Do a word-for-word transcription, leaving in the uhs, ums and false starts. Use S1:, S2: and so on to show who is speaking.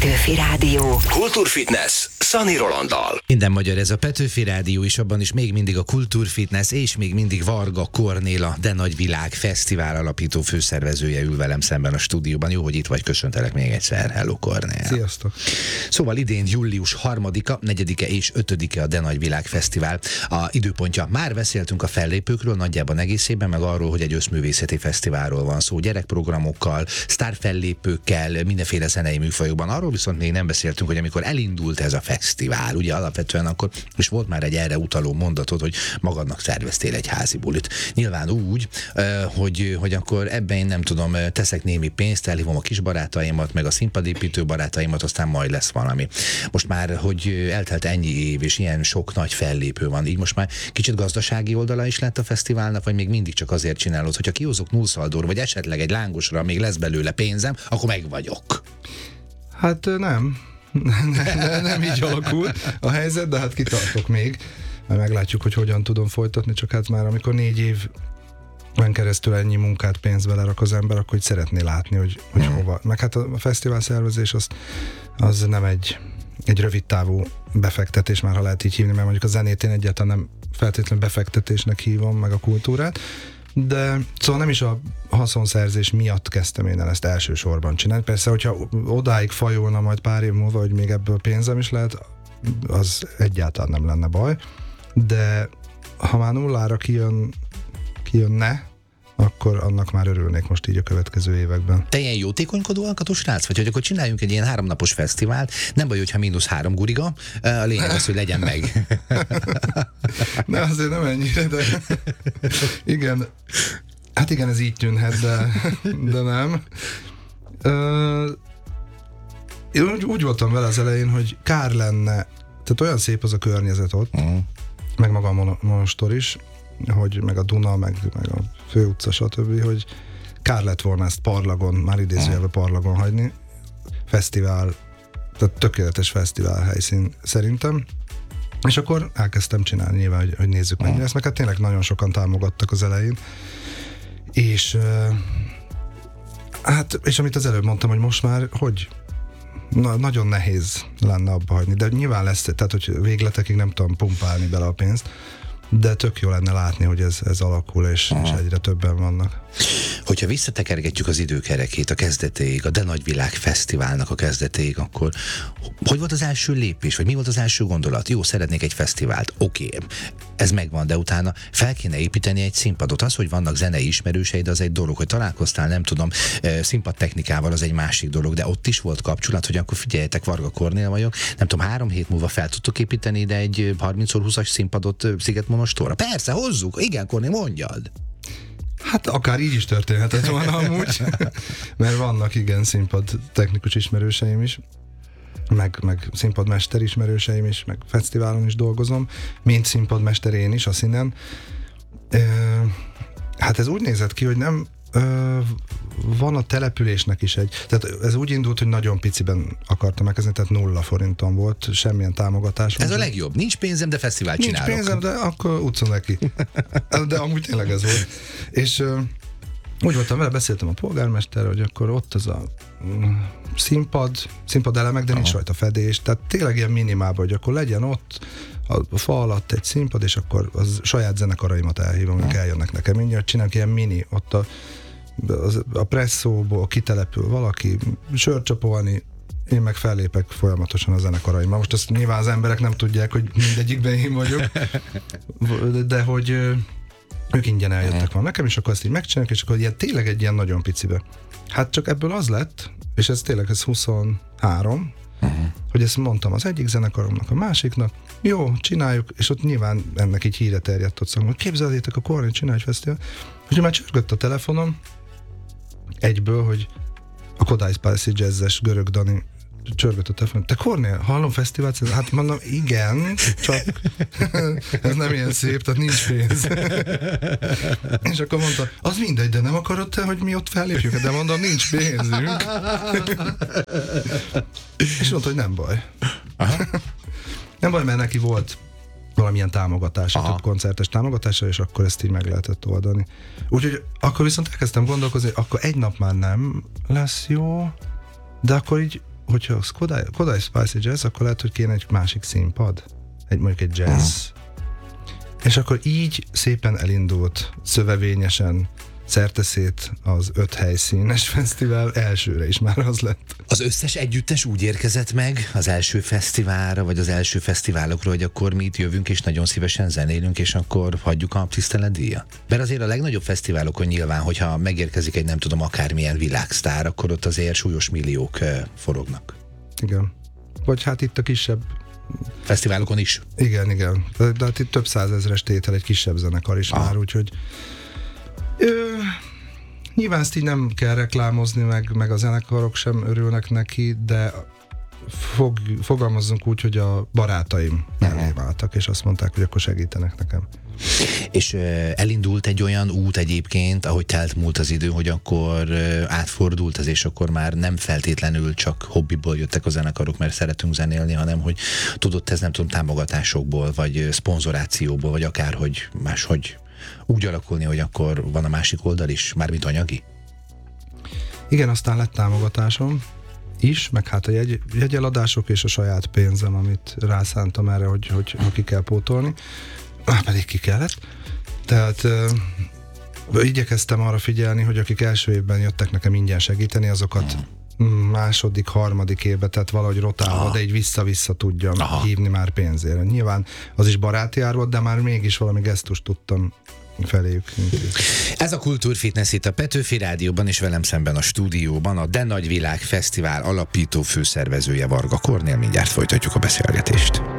S1: Petőfi Rádió.
S2: Kultúrfitness Szani Rolanddal.
S3: Minden magyar, ez a Petőfi Rádió is, abban is még mindig a Kultúrfitness, és még mindig Varga Kornéla, De Nagy Világ Fesztivál alapító főszervezője ül velem szemben a stúdióban. Jó, hogy itt vagy, köszöntelek még egyszer. Hello, Kornél.
S4: Sziasztok.
S3: Szóval idén július harmadika, negyedike és ötödike a De Nagy Világ Fesztivál. A időpontja. Már beszéltünk a fellépőkről nagyjában egészében, meg arról, hogy egy összművészeti fesztiválról van szó, gyerekprogramokkal, sztárfellépőkkel, mindenféle zenei műfajokban. Arról viszont még nem beszéltünk, hogy amikor elindult ez a fesztivál, ugye alapvetően akkor, és volt már egy erre utaló mondatod, hogy magadnak szerveztél egy házi bulit. Nyilván úgy, hogy, hogy akkor ebben én nem tudom, teszek némi pénzt, elhívom a kis barátaimat, meg a színpadépítő barátaimat, aztán majd lesz valami. Most már, hogy eltelt ennyi év, és ilyen sok nagy fellépő van, így most már kicsit gazdasági oldala is lett a fesztiválnak, vagy még mindig csak azért csinálod, hogyha kihozok nullszaldóra, vagy esetleg egy lángosra, még lesz belőle pénzem, akkor meg vagyok.
S4: Hát nem. nem, nem, nem így alakul a helyzet, de hát kitartok még, mert meglátjuk, hogy hogyan tudom folytatni, csak hát már amikor négy év van keresztül ennyi munkát, pénzt belerak az ember, akkor így szeretné látni, hogy, hogy hova. Meg hát a fesztivál szervezés az, az nem egy, egy rövid távú befektetés, már ha lehet így hívni, mert mondjuk a zenét én egyáltalán nem feltétlenül befektetésnek hívom, meg a kultúrát, de szóval nem is a haszonszerzés miatt kezdtem én el ezt elsősorban csinálni. Persze, hogyha odáig fajulna majd pár év múlva, hogy még ebből pénzem is lehet, az egyáltalán nem lenne baj, de ha már nullára kijön, kijönne, akkor annak már örülnék most így a következő években.
S3: Te ilyen jótékonykodó alkató srác vagy, hogy akkor csináljunk egy ilyen háromnapos fesztivált, nem baj, hogyha mínusz három guriga, a lényeg az, hogy legyen meg.
S4: Ne, azért nem ennyire, de igen, hát igen, ez így tűnhet, de, de nem. Uh, én úgy, úgy voltam vele az elején, hogy kár lenne, tehát olyan szép az a környezet ott, uh-huh. meg maga a monostor is, hogy meg a Duna, meg, meg a főutca, stb., hogy kár lett volna ezt parlagon, már idézőjelben parlagon hagyni. Fesztivál, tehát tökéletes fesztivál helyszín szerintem. És akkor elkezdtem csinálni nyilván, hogy, hogy nézzük mennyire ezt, meg hát tényleg nagyon sokan támogattak az elején. És uh, hát, és amit az előbb mondtam, hogy most már, hogy na, nagyon nehéz lenne abba hagyni, de nyilván lesz, tehát hogy végletekig nem tudom pumpálni bele a pénzt, de tök jó lenne látni, hogy ez, ez alakul, és, és egyre többen vannak.
S3: Hogyha visszatekergetjük az időkerekét a kezdetéig, a De Nagy Világ Fesztiválnak a kezdetéig, akkor hogy volt az első lépés, vagy mi volt az első gondolat? Jó, szeretnék egy fesztivált, oké, okay, ez megvan, de utána fel kéne építeni egy színpadot. Az, hogy vannak zenei ismerőseid, az egy dolog, hogy találkoztál, nem tudom, színpadtechnikával, az egy másik dolog, de ott is volt kapcsolat, hogy akkor figyeljetek, Varga Kornél vagyok, nem tudom, három hét múlva fel tudtok építeni ide egy harminc húszas színpadot Szigetmonostorra? Persze, hozzuk, igen, Kornél, mondjad!
S4: Hát akár így is történhetett volna amúgy, mert vannak igen színpad technikus ismerőseim is, meg, meg színpadmester ismerőseim is, meg fesztiválon is dolgozom, mint színpadmester én is a színen. E, hát ez úgy nézett ki, hogy nem e, van a településnek is egy, tehát ez úgy indult, hogy nagyon piciben akartam megkezdeni, tehát nulla forinton volt, semmilyen támogatás.
S3: Ez a legjobb, nincs pénzem, de fesztivált
S4: nincs
S3: csinálok.
S4: Nincs pénzem, de akkor utcon neki. De amúgy tényleg ez volt. És uh, úgy voltam vele, beszéltem a polgármesterrel, hogy akkor ott az a uh, színpad, színpad elemek, de nincs rajta fedés, tehát tényleg ilyen minimálban, hogy akkor legyen ott a fa alatt egy színpad, és akkor az saját zenekaraimat elhívom, hogy eljönnek nekem mindjárt, csinálok ilyen mini, ott a a presszóból kitelepül valaki, sörcsapolni, én meg fellépek folyamatosan a zenekaraimmal. Most azt nyilván az emberek nem tudják, hogy mindegyikben én vagyok, de hogy ők ingyen eljöttek van nekem, és akkor ezt így megcsináljuk, és akkor ilyen, tényleg egy ilyen nagyon picibe. Hát csak ebből az lett, és ez tényleg ez huszonhárom, uh-huh. hogy ezt mondtam az egyik zenekaromnak, a másiknak, jó, csináljuk, és ott nyilván ennek így híre terjedt ott szóval, hogy képzeljétek, a Kornél csinálj egy fesztivál. Úgyhogy már csörgött a telefonom, egyből, hogy a Kodály Spicy Jazz-es Görög Dani csörgött a telefon. Te Kornél, hallom fesztivált? Hát mondom, igen, csak ez nem ilyen szép, tehát nincs pénz. És akkor mondta, az mindegy, de nem akarod te, hogy mi ott fellépjünk? De mondom, nincs pénzünk. És mondta, hogy nem baj. Aha. Nem baj, mert neki volt valamilyen támogatása, Aha. több koncertes támogatása, és akkor ezt így meg lehetett oldani. Úgyhogy akkor viszont elkezdtem gondolkozni, akkor egy nap már nem lesz jó, de akkor így hogyha az Kodály, Kodály Spicy Jazz, akkor lehet, hogy kéne egy másik színpad, egy, mondjuk egy jazz. Uh-huh. És akkor így szépen elindult, szövevényesen, szerteszét az öt helyszínes fesztivál elsőre is már az lett.
S3: Az összes együttes úgy érkezett meg az első fesztiválra, vagy az első fesztiválokra, hogy akkor mi itt jövünk, és nagyon szívesen zenélünk, és akkor hagyjuk a tiszteletdíjat. Mert azért a legnagyobb fesztiválokon nyilván, hogyha megérkezik egy nem tudom akármilyen világsztár, akkor ott azért súlyos milliók forognak.
S4: Igen. Vagy hát itt a kisebb
S3: fesztiválokon is.
S4: Igen, igen. De, de hát itt több százezres tétel egy kisebb zenekar is ah. már, úgyhogy Ö, nyilván ezt így nem kell reklámozni, meg, meg a zenekarok sem örülnek neki, de fog, fogalmazzunk úgy, hogy a barátaim mellé váltak, és azt mondták, hogy akkor segítenek nekem.
S3: És uh, elindult egy olyan út egyébként, ahogy telt múlt az idő, hogy akkor uh, átfordult ez, és akkor már nem feltétlenül csak hobbiból jöttek a zenekarok, mert szeretünk zenélni, hanem hogy tudott ez nem tudom támogatásokból, vagy szponzorációból, vagy akárhogy máshogy úgy alakulni, hogy akkor van a másik oldal is, mármint anyagi?
S4: Igen, aztán lett támogatásom is, meg hát a jegy, jegyeladások és a saját pénzem, amit rászántam erre, hogy, hogy, hogy ki kell pótolni. Már pedig ki kellett. Tehát uh, igyekeztem arra figyelni, hogy akik első évben jöttek nekem ingyen segíteni, azokat hmm. második, harmadik évben, tehát valahogy rotálva, Aha. de így vissza-vissza tudjam Aha. hívni már pénzére. Nyilván az is baráti ár volt, de már mégis valami gesztust tudtam feléjük.
S3: Ez a Kultúrfitness itt a Petőfi Rádióban, és velem szemben a stúdióban a De Nagy Világ Fesztivál alapító főszervezője Varga Kornél. Mindjárt folytatjuk a beszélgetést.